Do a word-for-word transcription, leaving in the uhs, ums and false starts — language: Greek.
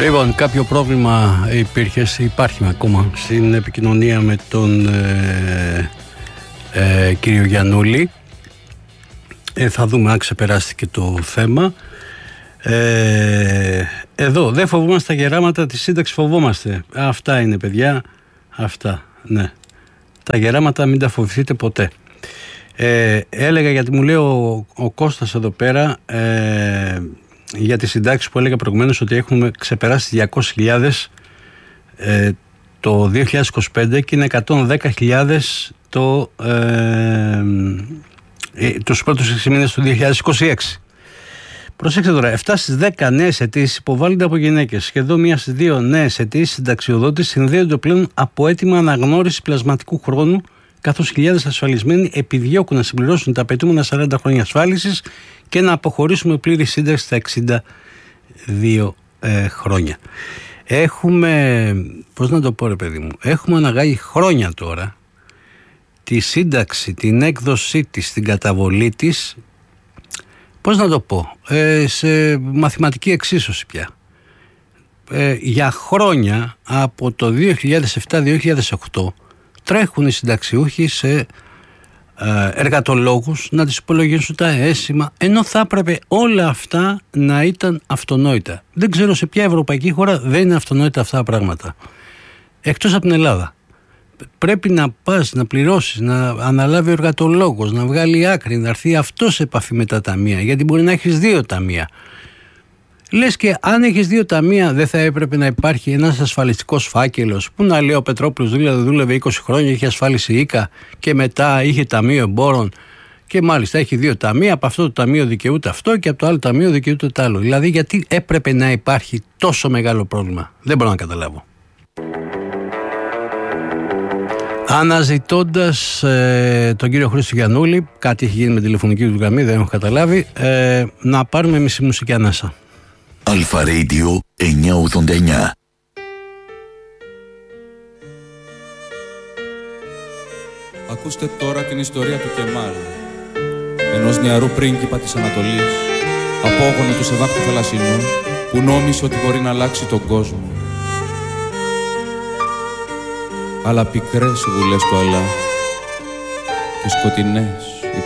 Λοιπόν, κάποιο πρόβλημα υπήρχε, υπάρχει ακόμα στην επικοινωνία με τον ε, ε, κύριο Γιαννούλη. Ε, θα δούμε αν ξεπεράστηκε το θέμα. Ε, εδώ, δεν φοβόμαστε τα γεράματα της σύνταξης, φοβόμαστε. Αυτά είναι, παιδιά. Αυτά, ναι. Τα γεράματα μην τα φοβηθείτε ποτέ. Ε, έλεγα, γιατί μου λέει ο, ο Κώστας εδώ πέρα, ε, για τις συντάξεις που έλεγα προηγουμένως, ότι έχουμε ξεπεράσει διακόσιες χιλιάδες ε, το δύο χιλιάδες είκοσι πέντε και είναι εκατόν δέκα χιλιάδες το, ε, ε, τους πρώτους έξι μήνες του δύο χιλιάδες είκοσι έξι. Προσέξτε τώρα, επτά στις δέκα νέες αιτήσεις υποβάλλονται από γυναίκες. Σχεδόν μία στις δύο νέες αιτήσεις συνταξιοδότης συνδέονται πλέον από αίτημα αναγνώριση πλασματικού χρόνου, καθώς χιλιάδες ασφαλισμένοι επιδιώκουν να συμπληρώσουν τα απαιτούμενα σαράντα χρόνια ασφάλισης και να αποχωρήσουμε πλήρη σύνταξη στα εξήντα δύο ε, χρόνια. Έχουμε, πώς να το πω ρε παιδί μου, έχουμε αναγάγει χρόνια τώρα τη σύνταξη, την έκδοσή της, την καταβολή της, πώς να το πω, ε, σε μαθηματική εξίσωση πια. Ε, για χρόνια, από το δύο χιλιάδες επτά δύο χιλιάδες οκτώ, τρέχουν οι συνταξιούχοι σε ε, εργατολόγους να τις υπολογίσουν τα έσημα, ενώ θα έπρεπε όλα αυτά να ήταν αυτονόητα. Δεν ξέρω σε ποια ευρωπαϊκή χώρα δεν είναι αυτονόητα αυτά τα πράγματα. Εκτός από την Ελλάδα. Πρέπει να πας, να πληρώσεις, να αναλάβει ο εργατολόγος, να βγάλει άκρη, να έρθει αυτό σε επαφή με τα ταμεία, γιατί μπορεί να έχεις δύο ταμεία. Λες και αν έχεις δύο ταμεία, δεν θα έπρεπε να υπάρχει ένας ασφαλιστικός φάκελος που να λέει ο Πετρόπουλος δούλευε, δούλευε είκοσι χρόνια, είχε ασφάλιση ΙΚΑ και μετά είχε ταμείο εμπόρων και μάλιστα έχει δύο ταμεία, από αυτό το ταμείο δικαιούται αυτό και από το άλλο ταμείο δικαιούται το άλλο. Δηλαδή, γιατί έπρεπε να υπάρχει τόσο μεγάλο πρόβλημα? Δεν μπορώ να καταλάβω. Αναζητώντας ε, τον κύριο Χρήστο Γιαννούλη, κάτι έχει γίνει με τηλεφωνική του γραμμή, δεν έχω καταλάβει, ε, να πάρουμε μισή μουσική ανάσα. Αλφα Radio εννιακόσια ογδόντα εννιά. Ακούστε τώρα την ιστορία του Κεμάλ, ενός νεαρού πρίγκιπα της Ανατολής, απόγονο του Σεβάχτου Θαλασσινού, που νόμισε ότι μπορεί να αλλάξει τον κόσμο. Αλλά πικρές οι δουλειές του Αλλά και σκοτεινές